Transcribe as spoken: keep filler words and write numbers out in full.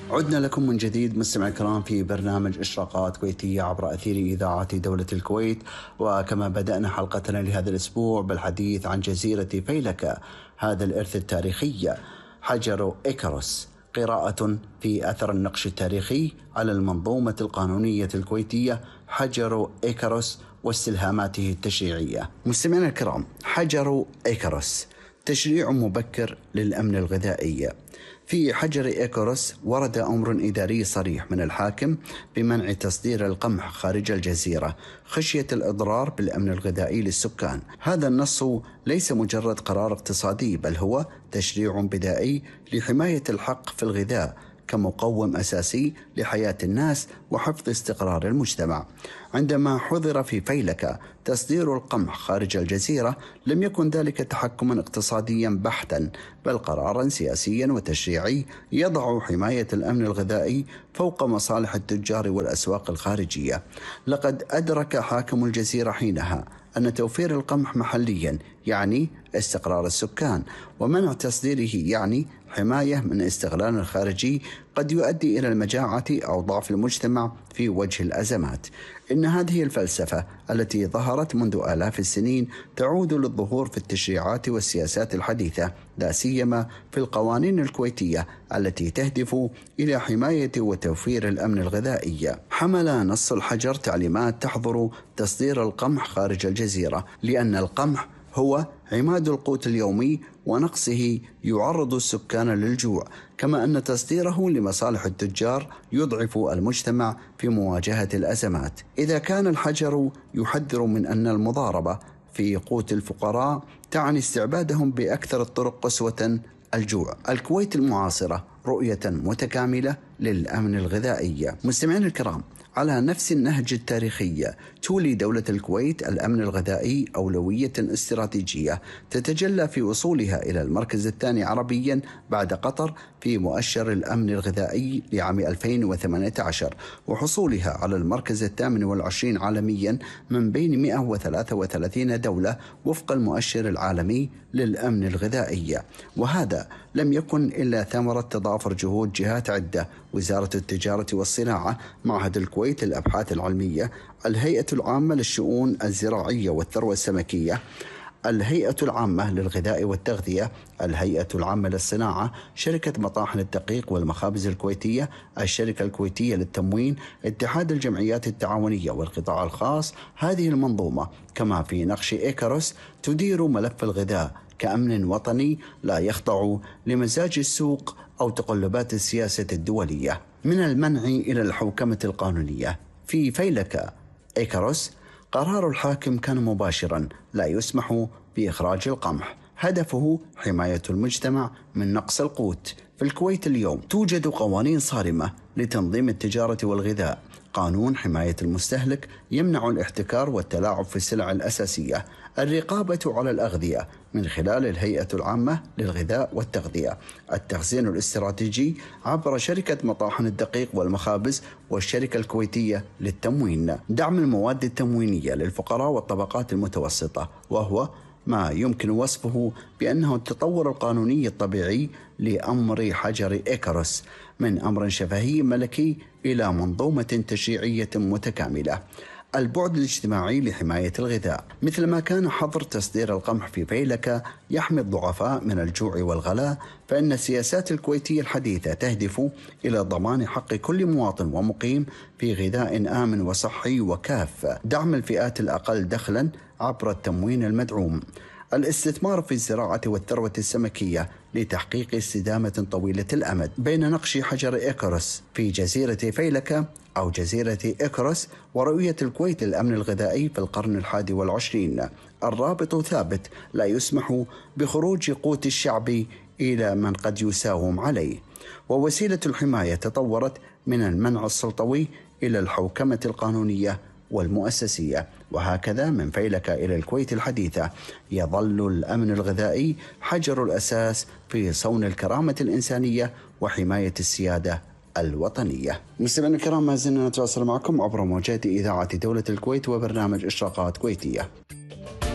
عدنا لكم من جديد مستمعي الكرام في برنامج إشراقات كويتية عبر أثير إذاعة دولة الكويت. وكما بدأنا حلقتنا لهذا الأسبوع بالحديث عن جزيرة فيلكة، هذا الإرث التاريخي حجر إيكاروس، قراءة في أثر النقش التاريخي على المنظومة القانونية الكويتية حجر إيكاروس واستلهاماته التشريعية. مستمعينا الكرام، حجر إيكاروس تشريع مبكر للأمن الغذائي. في حجر إيكاروس ورد أمر إداري صريح من الحاكم بمنع تصدير القمح خارج الجزيرة خشية الإضرار بالأمن الغذائي للسكان. هذا النص ليس مجرد قرار اقتصادي، بل هو تشريع بدائي لحماية الحق في الغذاء كمقوم أساسي لحياة الناس وحفظ استقرار المجتمع. عندما حظر في فيلكة تصدير القمح خارج الجزيرة، لم يكن ذلك تحكما اقتصاديا بحتا، بل قرارا سياسيا وتشريعي يضع حماية الأمن الغذائي فوق مصالح التجار والأسواق الخارجية. لقد أدرك حاكم الجزيرة حينها أن توفير القمح محليا يعني استقرار السكان، ومنع تصديره يعني حماية من استغلال خارجي قد يؤدي إلى المجاعة أو ضعف المجتمع في وجه الأزمات. إن هذه الفلسفة التي ظهرت منذ آلاف السنين تعود للظهور في التشريعات والسياسات الحديثة، لا سيما في القوانين الكويتية التي تهدف إلى حماية وتوفير الأمن الغذائي. حمل نص الحجر تعليمات تحظر تصدير القمح خارج الجزيرة، لأن القمح هو عماد القوت اليومي، ونقصه يعرض السكان للجوع، كما أن تصديره لمصالح التجار يضعف المجتمع في مواجهة الأزمات. إذا كان الحجر يحذر من أن المضاربة في قوت الفقراء تعني استعبادهم بأكثر الطرق قسوة الجوع، الكويت المعاصرة رؤية متكاملة للأمن الغذائي. مستمعين الكرام، على نفس النهج التاريخي تولي دولة الكويت الأمن الغذائي أولوية استراتيجية تتجلى في وصولها إلى المركز الثاني عربيا بعد قطر في مؤشر الأمن الغذائي لعام ألفين وثمانية عشر، وحصولها على المركز الثامن والعشرين عالميا من بين مئة وثلاثة وثلاثين دولة وفق المؤشر العالمي للأمن الغذائي. وهذا لم يكن إلا ثمرة تضافر جهود جهات عدة: وزارة التجارة والصناعة، معهد الكويت للأبحاث العلمية، الهيئة العامة للشؤون الزراعية والثروة السمكية، الهيئة العامة للغذاء والتغذية، الهيئة العامة للصناعة، شركة مطاحن الدقيق والمخابز الكويتية، الشركة الكويتية للتموين، اتحاد الجمعيات التعاونية والقطاع الخاص. هذه المنظومة كما في نقش إيكاروس تدير ملف الغذاء كأمن وطني لا يخضع لمزاج السوق أو تقلبات السياسة الدولية. من المنع إلى الحوكمة القانونية. في فيلكة إيكاروس قرار الحاكم كان مباشرا: لا يسمح بإخراج القمح، هدفه حماية المجتمع من نقص القوت. في الكويت اليوم توجد قوانين صارمة لتنظيم التجارة والغذاء. قانون حماية المستهلك يمنع الاحتكار والتلاعب في السلع الأساسية. الرقابة على الأغذية من خلال الهيئة العامة للغذاء والتغذية. التخزين الاستراتيجي عبر شركة مطاحن الدقيق والمخابز والشركة الكويتية للتموين. دعم المواد التموينية للفقراء والطبقات المتوسطة، وهو ما يمكن وصفه بأنه التطور القانوني الطبيعي لأمر حجر إيكاروس، من أمر شفهي ملكي إلى منظومة تشريعية متكاملة. البعد الاجتماعي لحماية الغذاء. مثل ما كان حظر تصدير القمح في فيلكة يحمي الضعفاء من الجوع والغلاء، فإن السياسات الكويتية الحديثة تهدف إلى ضمان حق كل مواطن ومقيم في غذاء آمن وصحي وكاف. دعم الفئات الأقل دخلا عبر التموين المدعوم. الاستثمار في الزراعة والثروة السمكية لتحقيق استدامة طويلة الأمد. بين نقش حجر إيكاروس في جزيرة فيلكة أو جزيرة إيكاروس ورؤية الكويت للأمن الغذائي في القرن الحادي والعشرين، الرابط ثابت: لا يسمح بخروج قوت الشعب إلى من قد يساوم عليه. ووسيلة الحماية تطورت من المنع السلطوي إلى الحوكمة القانونية والمؤسسية. وهكذا من فيلكة إلى الكويت الحديثة يظل الأمن الغذائي حجر الأساس في صون الكرامة الإنسانية وحماية السيادة الوطنية. مستمعينا الكرام، ما زلنا نتواصل معكم عبر موجات إذاعة دولة الكويت وبرنامج إشراقات كويتية.